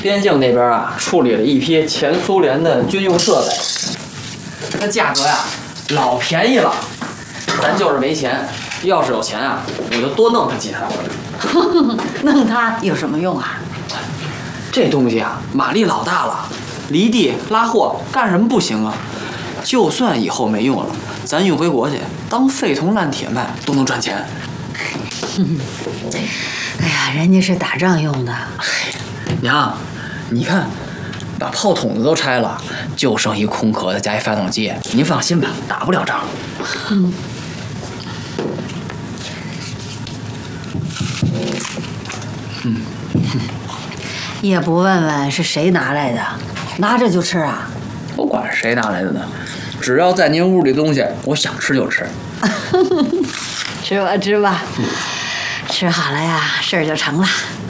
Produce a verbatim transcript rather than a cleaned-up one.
边境那边啊，处理了一批前苏联的军用设备，那价格呀老便宜了。咱就是没钱，要是有钱啊，我就多弄他几台。 弄它有什么用啊？ 这东西啊，马力老大了，离地拉货干什么不行啊？就算以后没用了，咱运回国去当废铜烂铁卖都能赚钱。 哎呀，人家是打仗用的。 娘，你看，把炮筒子都拆了，就剩一空壳子加一发动机。您放心吧，打不了仗。嗯。嗯。 也不问问是谁拿来的，拿着就吃啊？ 我管谁拿来的呢，只要在您屋里的东西，我想吃就吃。 吃吧吃吧，吃好了呀，事儿就成了。